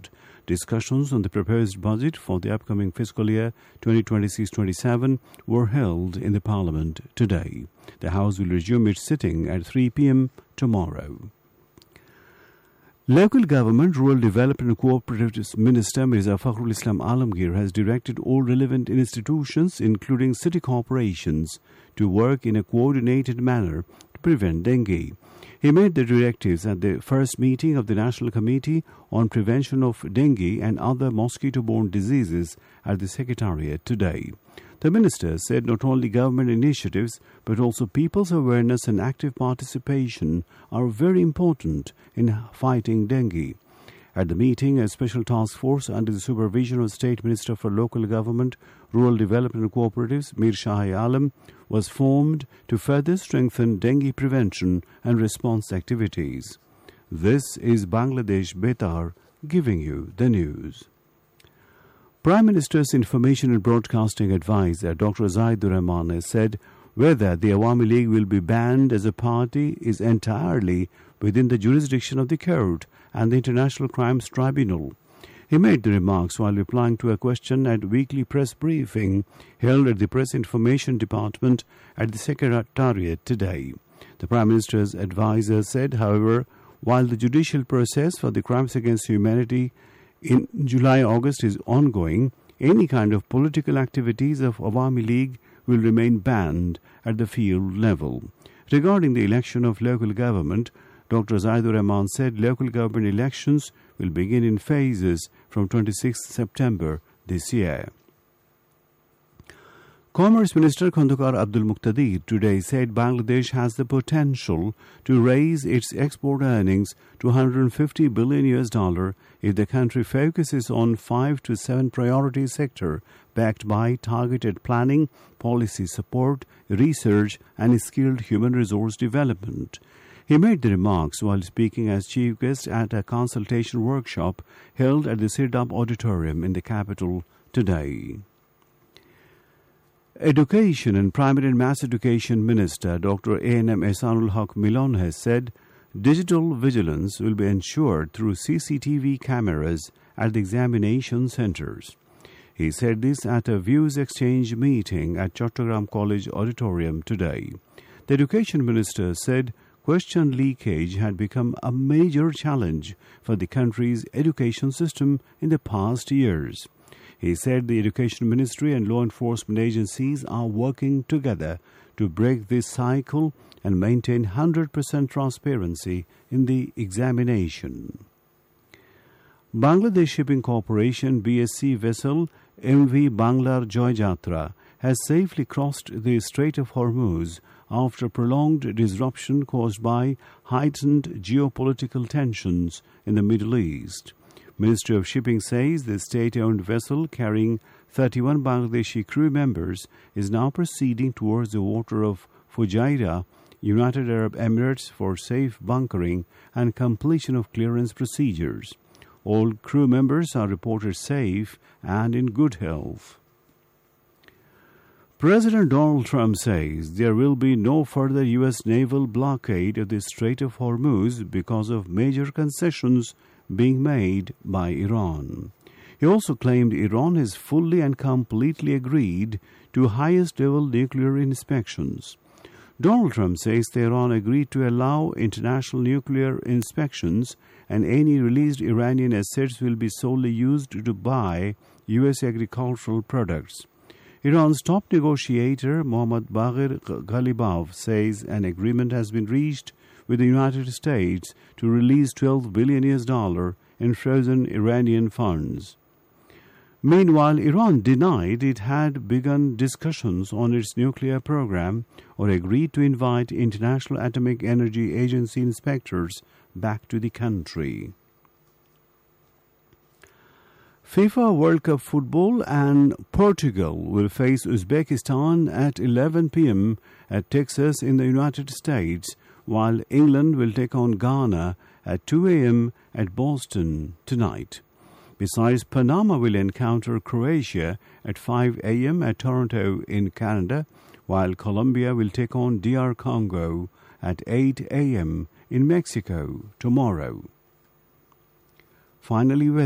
held. Discussions on the proposed budget for the upcoming fiscal year 2026-27 were held in the Parliament today. The House will resume its sitting at 3 p.m. tomorrow. Local Government, Rural Development and Cooperatives Minister Mirza Fakhrul Islam Alamgir has directed all relevant institutions, including city corporations, to work in a coordinated manner to prevent dengue. He made the directives at the first meeting of the National Committee on Prevention of Dengue and Other Mosquito-Borne Diseases at the Secretariat today. The minister said not only government initiatives but also people's awareness and active participation are very important in fighting dengue. At the meeting, a special task force under the supervision of State Minister for Local Government, Rural Development and Cooperatives, Mir Shah Alam, was formed to further strengthen dengue prevention and response activities. This is Bangladesh Betar giving you the news. Prime Minister's Information and Broadcasting Advisor, Dr. Zaidur Rahman, has said whether the Awami League will be banned as a party is entirely within the jurisdiction of the court and the International Crimes Tribunal. He made the remarks while replying to a question at weekly press briefing held at the Press Information Department at the Secretariat today. The Prime Minister's advisor said, however, while the judicial process for the crimes against humanity in July-August is ongoing, any kind of political activities of Awami League will remain banned at the field level. Regarding the election of local government, Dr. Zaidur Rahman said local government elections will begin in phases from 26 September this year. Commerce Minister Khandukar Abdul Muqtadir today said Bangladesh has the potential to raise its export earnings to $150 billion if the country focuses on 5 to 7 priority sectors backed by targeted planning, policy support, research and skilled human resource development. He made the remarks while speaking as chief guest at a consultation workshop held at the Sirdap Auditorium in the capital today. Education and Primary and Mass Education Minister Dr. A.N.M. Ehsanul Haq Milon has said digital vigilance will be ensured through CCTV cameras at the examination centers. He said this at a views exchange meeting at Chattogram College Auditorium today. The Education Minister said question leakage had become a major challenge for the country's education system in the past years. He said the Education Ministry and law enforcement agencies are working together to break this cycle and maintain 100% transparency in the examination. Bangladesh Shipping Corporation BSC vessel MV Banglar Joy Jatra has safely crossed the Strait of Hormuz after prolonged disruption caused by heightened geopolitical tensions in the Middle East. Ministry of Shipping says the state-owned vessel carrying 31 Bangladeshi crew members is now proceeding towards the water of Fujairah, United Arab Emirates, for safe bunkering and completion of clearance procedures. All crew members are reported safe and in good health. President Donald Trump says there will be no further U.S. naval blockade of the Strait of Hormuz because of major concessions being made by Iran. He also claimed Iran has fully and completely agreed to highest-level nuclear inspections. Donald Trump says Tehran agreed to allow international nuclear inspections and any released Iranian assets will be solely used to buy U.S. agricultural products. Iran's top negotiator, Mohammad Baghir Ghalibaf, says an agreement has been reached with the United States to release $12 billion in frozen Iranian funds. Meanwhile, Iran denied it had begun discussions on its nuclear program or agreed to invite International Atomic Energy Agency inspectors back to the country. FIFA World Cup football and Portugal will face Uzbekistan at 11 p.m. at Texas in the United States, while England will take on Ghana at 2 a.m. at Boston tonight. Besides, Panama will encounter Croatia at 5 a.m. at Toronto in Canada, while Colombia will take on DR Congo at 8 a.m. in Mexico tomorrow. Finally,